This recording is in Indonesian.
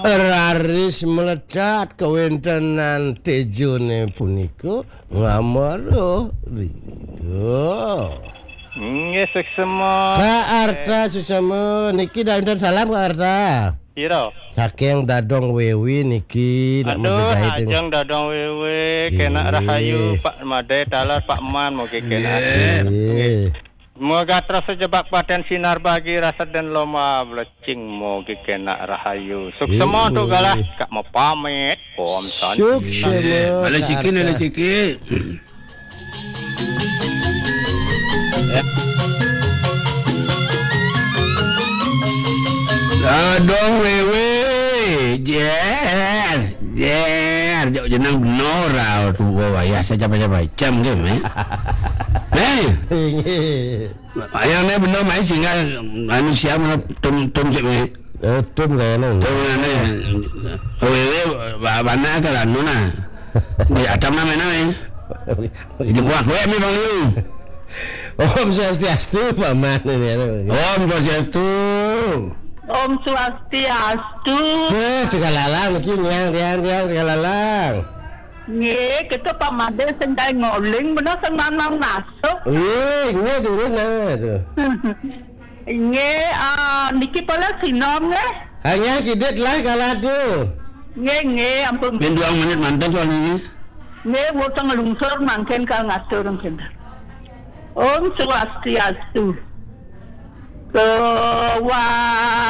Raris melecat kawintenan tejone punika ngamara rindu. Nggih seksema. Kak Arta susama niki danten salam Kak Arta. Piro? Saking Dadong Wewi niki nak Aduh, menjahit ajeng dadong wewe kena rahayu Pak Made dalar Pak Man mugi kena. Nggih. Moga terus sejebak paten sinar bagi rasa dan loma belecing mugi kena rahayu. Suksema tu galah kak mau pamit. Om san. Suksema. Ala sikit. Dadong wewe jer jauh jenang benora tu ya saya capai jam ke ayam ni benar mai sehingga manusia mana tum cik mai tum kayaknya wewe mana kalau nuna ada nama mai jadi kuah kuah mi bang lu Om Swastiastu Pak Man ini. Om Swastiastu. Om Swastiastu. Tegalalang iki riang tegalalang. Nggih, kita Pak Made sendai ngoling bener senanang masuk. Nggih dulu nang tu. Nggih, niki pala sinom nggih. Hanya kidet lah kaladu. Nggih, ampun. Ben 2 menit mantan soal ini. Nggih, wotong lungsur mangken ka ngatur mungkin. Om Swastiastu. Kewa